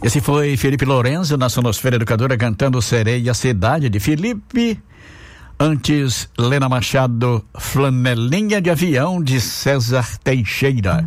Esse foi Felipe Lourenço na Sonosfera Educadora cantando Sereia, Cidade de Felipe. Antes, Lena Machado, Flanelinha de Avião de César Teixeira.